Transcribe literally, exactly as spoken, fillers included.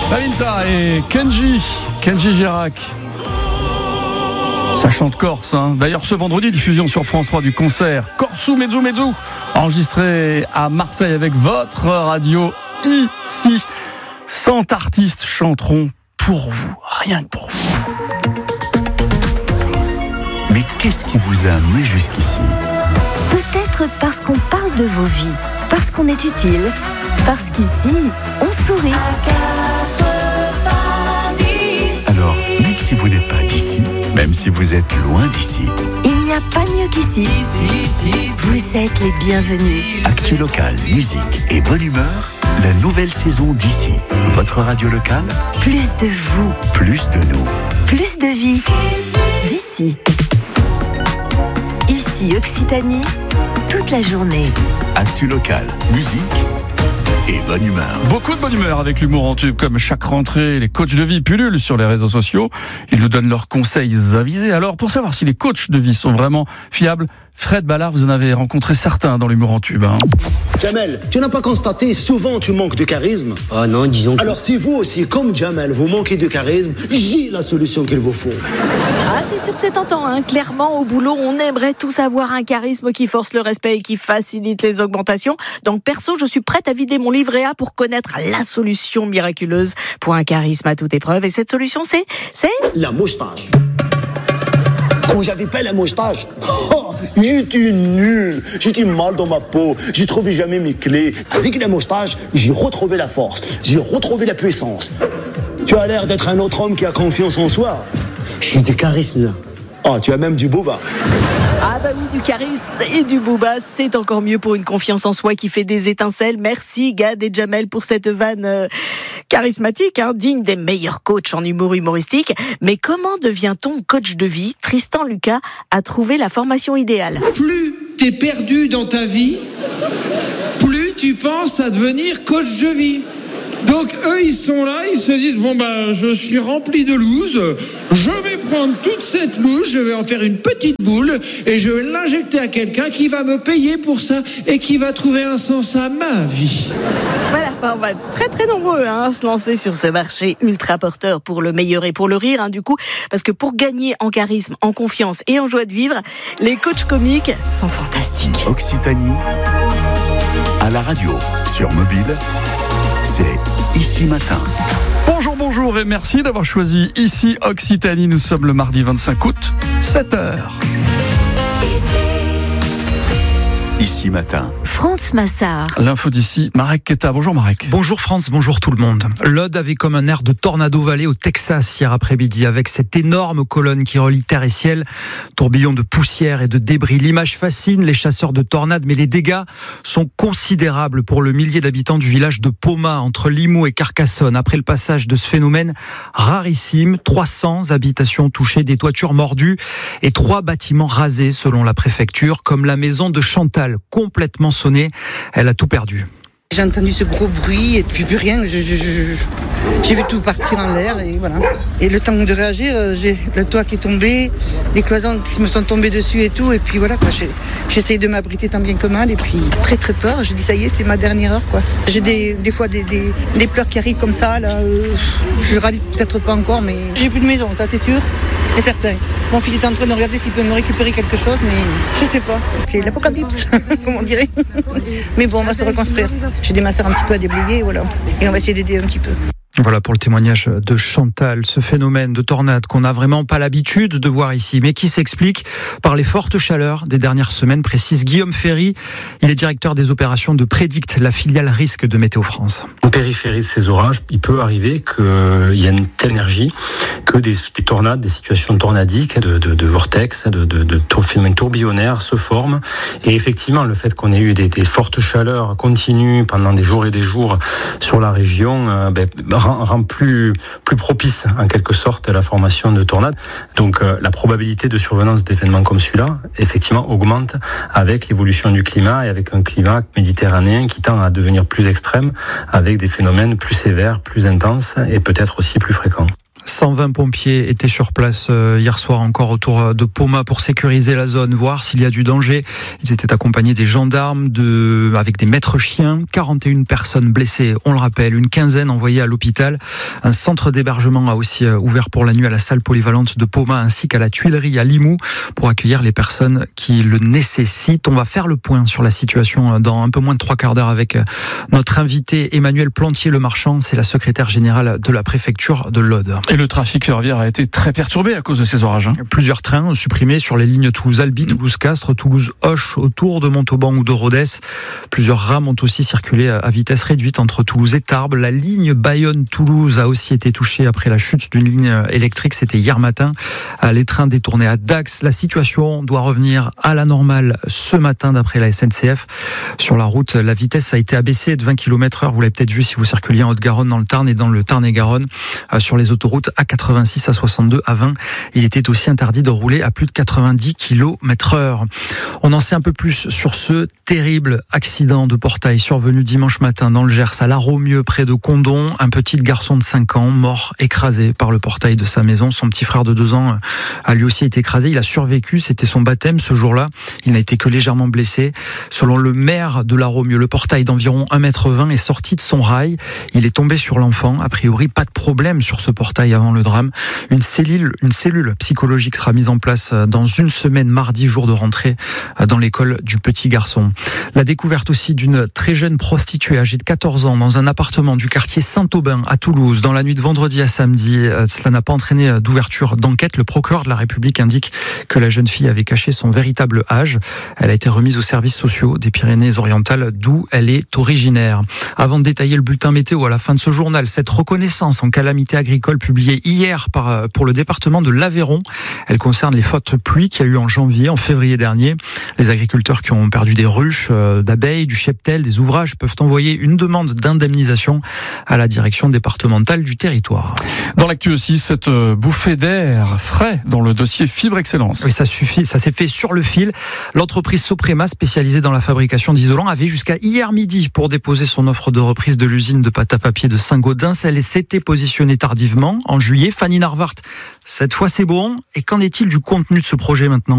Malinta et Kenji, Kenji Girac. Ça chante corse, hein. D'ailleurs, ce vendredi, diffusion sur France trois du concert Corsu Mezzu Mezzu, enregistré à Marseille avec votre radio ici. cent artistes chanteront pour vous, rien que pour vous. Mais qu'est-ce qui vous a amené jusqu'ici ? Peut-être parce qu'on parle de vos vies, parce qu'on est utile, parce qu'ici, on sourit. Alors, même si vous n'êtes pas d'ici, même si vous êtes loin d'ici, il n'y a pas mieux qu'ici. Vous êtes les bienvenus. Actu local, musique et bonne humeur, la nouvelle saison d'ici. Votre radio locale, Plus de vous, plus de nous. plus de vie. D'ici. Ici, Occitanie, toute la journée. Actu local, musique et bonne humeur. Beaucoup de bonne humeur avec l'humour en tube, comme chaque rentrée. Les coachs de vie pullulent sur les réseaux sociaux. Ils nous donnent leurs conseils avisés. Alors, pour savoir si les coachs de vie sont vraiment fiables, Fred Ballard, vous en avez rencontré certains dans l'humour en tube. Hein. Jamel, tu n'as pas constaté, souvent tu manques de charisme? Ah non, disons que... Alors si vous aussi, comme Jamel, vous manquez de charisme, j'ai la solution qu'il vous faut. Ah, c'est sûr que c'est tentant, hein. Clairement, au boulot, on aimerait tous avoir un charisme qui force le respect et qui facilite les augmentations. Donc, perso, je suis prête à vider mon livret A pour connaître la solution miraculeuse pour un charisme à toute épreuve. Et cette solution, c'est, c'est... La moustache. Quand j'avais pas la moustache, oh, j'étais nul, j'étais mal dans ma peau, j'ai trouvé jamais mes clés. Avec la moustache, j'ai retrouvé la force, j'ai retrouvé la puissance. Tu as l'air d'être un autre homme qui a confiance en soi. J'ai du charisme, là. Oh, tu as même du boba. Ah bah oui, du charisme et du booba, c'est encore mieux pour une confiance en soi qui fait des étincelles. Merci Gad et Jamel pour cette vanne euh, charismatique, hein, digne des meilleurs coachs en humour humoristique. Mais comment devient-on coach de vie ? Tristan Lucas a trouvé la formation idéale. Plus t'es perdu dans ta vie, plus tu penses à devenir coach de vie. Donc eux, ils sont là, ils se disent, bon ben, je suis rempli de loose, je vais prendre toute cette loose, je vais en faire une petite boule et je vais l'injecter à quelqu'un qui va me payer pour ça et qui va trouver un sens à ma vie. Voilà, on va être très très nombreux hein, à se lancer sur ce marché ultra porteur pour le meilleur et pour le rire, hein, du coup, parce que pour gagner en charisme, en confiance et en joie de vivre, les coachs comiques sont fantastiques. Occitanie, à la radio, sur mobile, c'est Ici Matin. Bonjour, bonjour et merci d'avoir choisi Ici Occitanie. Nous sommes le mardi vingt-cinq août, sept heures. Ici Matin. France Massard. L'info d'ici, Marek Keta. Bonjour Marek. Bonjour France, bonjour tout le monde. L'Aude avait comme un air de Tornado Valley au Texas hier après-midi avec cette énorme colonne qui relie terre et ciel. Tourbillon de poussière et de débris. L'image fascine les chasseurs de tornades, mais les dégâts sont considérables pour le millier d'habitants du village de Poma entre Limoux et Carcassonne. Après le passage de ce phénomène rarissime, trois cents habitations touchées, des toitures mordues et trois bâtiments rasés selon la préfecture, comme la maison de Chantal, complètement sonnée. Elle a tout perdu. J'ai entendu ce gros bruit et puis plus rien. Je, je, je, j'ai vu tout partir en l'air et voilà. Et le temps de réagir, j'ai le toit qui est tombé, les cloisons qui me sont tombées dessus et tout. Et puis voilà, quoi. J'ai, j'essaye de m'abriter tant bien que mal et puis très très peur. Je dis ça y est, c'est ma dernière heure, quoi. J'ai des, des fois des, des, des pleurs qui arrivent comme ça. Là, euh, je réalise peut-être pas encore, mais j'ai plus de maison, ça c'est sûr. Et certain. Mon fils est en train de regarder s'il peut me récupérer quelque chose, mais je sais pas. C'est l'apocalypse, comme on dirait. Mais bon, on va se reconstruire. J'ai des masseurs un petit peu à déblayer, voilà. Et on va essayer d'aider un petit peu. Voilà pour le témoignage de Chantal, ce phénomène de tornade qu'on n'a vraiment pas l'habitude de voir ici, mais qui s'explique par les fortes chaleurs des dernières semaines, précise Guillaume Ferry. Il est directeur des opérations de Prédict, la filiale risque de Météo France. En périphérie de ces orages, il peut arriver qu'il y ait une telle énergie que des, des tornades, des situations tornadiques, de, de, de vortex, de, de, de phénomènes tourbillonnaires se forment. Et effectivement, le fait qu'on ait eu des, des fortes chaleurs continues pendant des jours et des jours sur la région, euh, ben, rend, rend plus, plus propice en quelque sorte la formation de tornades. Donc euh, la probabilité de survenance d'événements comme celui-là, effectivement, augmente avec l'évolution du climat et avec un climat méditerranéen qui tend à devenir plus extrême, avec des phénomènes plus sévères, plus intenses et peut-être aussi plus fréquents. cent vingt pompiers étaient sur place hier soir encore autour de Poma pour sécuriser la zone, voir s'il y a du danger. Ils étaient accompagnés des gendarmes, de, avec des maîtres chiens. quarante et une personnes blessées, on le rappelle, une quinzaine envoyées à l'hôpital. Un centre d'hébergement a aussi ouvert pour la nuit à la salle polyvalente de Poma ainsi qu'à la Tuilerie à Limoux pour accueillir les personnes qui le nécessitent. On va faire le point sur la situation dans un peu moins de trois quarts d'heure avec notre invité Emmanuel Plantier-Lemarchand, c'est la secrétaire générale de la préfecture de l'Aude. Et le trafic ferroviaire a été très perturbé à cause de ces orages. Hein. Plusieurs trains supprimés sur les lignes Toulouse-Albi, Toulouse-Castres, Toulouse-Auch, autour de Montauban ou de Rodez. Plusieurs rames ont aussi circulé à vitesse réduite entre Toulouse et Tarbes. La ligne Bayonne-Toulouse a aussi été touchée après la chute d'une ligne électrique. C'était hier matin. Les trains détournés à Dax. La situation doit revenir à la normale ce matin d'après la S N C F. Sur la route, la vitesse a été abaissée de vingt kilomètres heure. Vous l'avez peut-être vu si vous circuliez en Haute-Garonne, dans le Tarn et dans le Tarn-et-Garonne. Sur les autoroutes A quatre-vingt-six, A soixante-deux, A vingt, il était aussi interdit de rouler à plus de quatre-vingt-dix kilomètres heure. On en sait un peu plus sur ce terrible accident de portail survenu dimanche matin dans le Gers, à La Romieux, près de Condom. Un petit garçon de cinq ans mort, écrasé par le portail de sa maison. Son petit frère de deux ans a lui aussi été écrasé. Il a survécu, c'était son baptême ce jour-là. Il n'a été que légèrement blessé. Selon le maire de La Romieux, le portail d'environ un mètre vingt est sorti de son rail. Il est tombé sur l'enfant. A priori, pas de problème sur ce portail avant le drame. Une cellule, une cellule psychologique sera mise en place dans une semaine, mardi, jour de rentrée, dans l'école du petit garçon. La découverte aussi d'une très jeune prostituée âgée de quatorze ans dans un appartement du quartier Saint-Aubin à Toulouse. Dans la nuit de vendredi à samedi, cela n'a pas entraîné d'ouverture d'enquête. Le procureur de la République indique que la jeune fille avait caché son véritable âge. Elle a été remise aux services sociaux des Pyrénées-Orientales, d'où elle est originaire. Avant de détailler le bulletin météo à la fin de ce journal, cette reconnaissance en calamité agricole publiée hier par, pour le département de l'Aveyron, elle concerne les fortes pluies qu'il y a eu en janvier, en février dernier. Les agriculteurs qui ont perdu des ruches, d'abeilles, du cheptel, des ouvrages peuvent envoyer une demande d'indemnisation à la direction départementale du territoire. Dans l'actu aussi, cette bouffée d'air frais dans le dossier Fibre Excellence. Oui, ça suffit, ça s'est fait sur le fil. L'entreprise Soprema, spécialisée dans la fabrication d'isolants, avait jusqu'à hier midi pour déposer son offre de reprise de l'usine de pâte à papier de Saint-Gaudens. Elle s'était positionnée tardivement en juillet. Fanny Narvart, cette fois c'est bon. Et qu'en est-il du contenu de ce projet maintenant ?